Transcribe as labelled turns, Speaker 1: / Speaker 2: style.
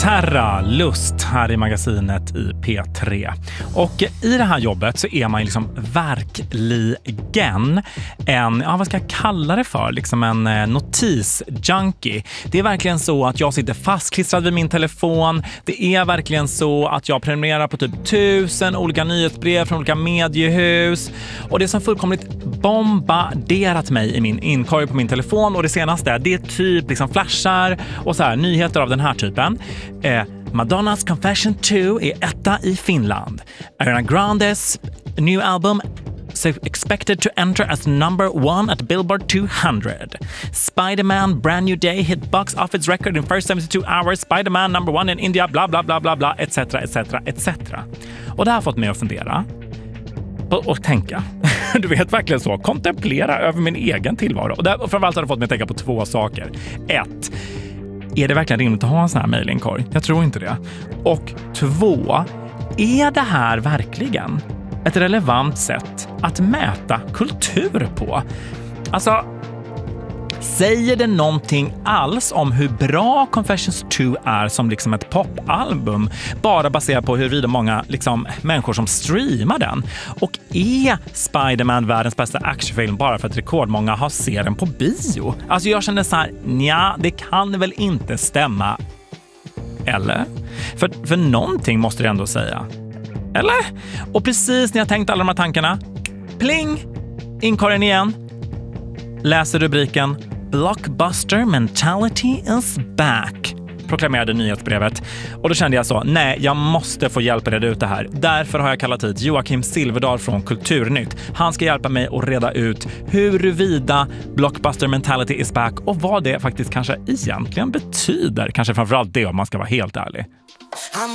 Speaker 1: Terra Lust här i magasinet i P3. Och i det här jobbet så är man liksom verkligen en, vad ska jag kalla det för? Liksom en notisjunkie. Det är verkligen så att jag sitter fastklistrad vid min telefon. Det är verkligen så att jag prenumererar på typ 1000 olika nyhetsbrev från olika mediehus. Och det som fullkomligt bombarderat mig i min inkorg på min telefon och det senaste, det är typ liksom flashar och så här nyheter av den här typen. Madonnas Confession 2 är etta i Finland. Ariana Grandes new album expected to enter as #1 at Billboard 200. Spider-Man Brand New Day hit box office record in first 72 hours. Spider-Man #1 in India, bla bla bla bla bla, etc, etc, etc. Och det har fått mig att fundera och tänka. Du vet, verkligen så. Kontemplera över min egen tillvaro. Och framförallt har det fått mig att tänka på två saker. 1. Är det verkligen rimligt att ha en sån här mailinkorg? Jag tror inte det. Och 2. Är det här verkligen ett relevant sätt att mäta kultur på? Alltså, säger det någonting alls om hur bra Confessions 2 är som liksom ett popalbum, bara baserat på huruvida många liksom människor som streamar den? Och är Spider-Man världens bästa actionfilm bara för att rekordmånga har sett den på bio? Alltså jag känner så här, nja, det kan väl inte stämma. Eller? För någonting måste det ändå säga. Eller? Och precis när jag tänkt alla de här tankarna, pling! Inkorgen igen. Läser rubriken Blockbuster mentality is back, proklamerade nyhetsbrevet. Och då kände jag så, nej, jag måste få hjälp att reda ut det här. Därför har jag kallat hit Joakim Silverdal från Kulturnytt. Han ska hjälpa mig att reda ut huruvida Blockbuster mentality is back och vad det faktiskt kanske egentligen betyder. Kanske framförallt det, om man ska vara helt ärlig.